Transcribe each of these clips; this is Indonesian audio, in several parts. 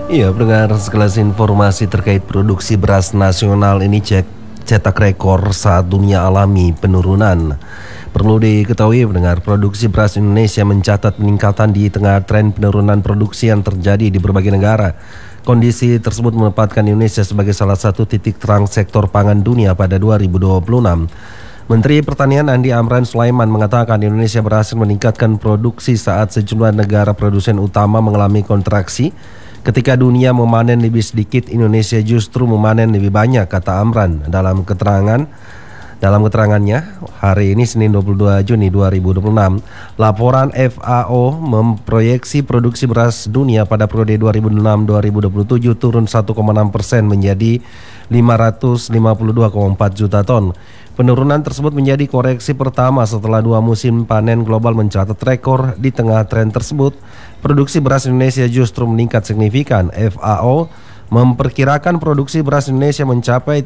Iya, pendengar, sekelas informasi terkait produksi beras nasional ini cetak rekor saat dunia alami penurunan. Perlu diketahui, pendengar, produksi beras Indonesia mencatat peningkatan di tengah tren penurunan produksi yang terjadi di berbagai negara. Kondisi tersebut menempatkan Indonesia sebagai salah satu titik terang sektor pangan dunia pada 2026. Menteri Pertanian Andi Amran Sulaiman mengatakan Indonesia berhasil meningkatkan produksi saat sejumlah negara produsen utama mengalami kontraksi. Ketika dunia memanen lebih sedikit, Indonesia justru memanen lebih banyak, kata Amran dalam keterangannya hari ini Senin 22 Juni 2026. Laporan FAO memproyeksi produksi beras dunia pada periode 2006-2027 turun 1,6% menjadi 552,4 juta ton. Penurunan tersebut menjadi koreksi pertama setelah 2 musim panen global mencatat rekor. Di tengah tren tersebut, produksi beras Indonesia justru meningkat signifikan. FAO memperkirakan produksi beras Indonesia mencapai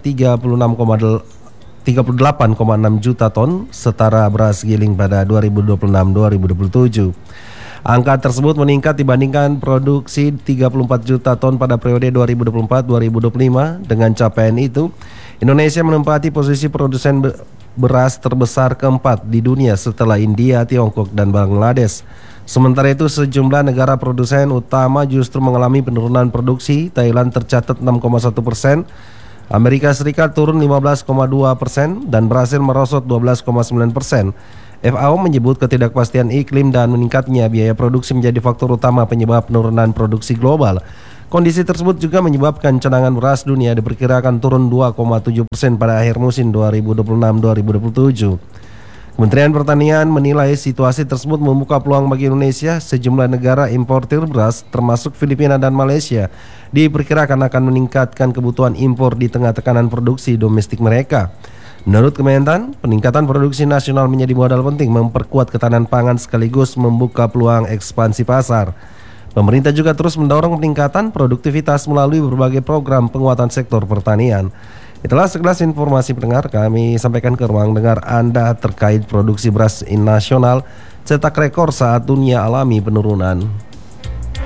38,6 juta ton, setara beras giling pada 2026-2027. Angka tersebut meningkat dibandingkan produksi 34 juta ton pada periode 2024-2025. Dengan capaian itu, Indonesia menempati posisi produsen beras terbesar keempat di dunia setelah India, Tiongkok, dan Bangladesh. Sementara itu, sejumlah negara produsen utama justru mengalami penurunan produksi. Thailand tercatat 6,1%, Amerika Serikat turun 15,2% dan Brasil merosot 12,9%. FAO menyebut ketidakpastian iklim dan meningkatnya biaya produksi menjadi faktor utama penyebab penurunan produksi global. Kondisi tersebut juga menyebabkan cadangan beras dunia diperkirakan turun 2,7% pada akhir musim 2026-2027. Kementerian Pertanian menilai situasi tersebut membuka peluang bagi Indonesia. Sejumlah negara importir beras termasuk Filipina dan Malaysia diperkirakan akan meningkatkan kebutuhan impor di tengah tekanan produksi domestik mereka. Menurut Kementan, peningkatan produksi nasional menjadi modal penting memperkuat ketahanan pangan sekaligus membuka peluang ekspansi pasar. Pemerintah juga terus mendorong peningkatan produktivitas melalui berbagai program penguatan sektor pertanian. Itulah sekelas informasi pendengar kami sampaikan ke ruang dengar Anda terkait produksi beras nasional cetak rekor saat dunia alami penurunan.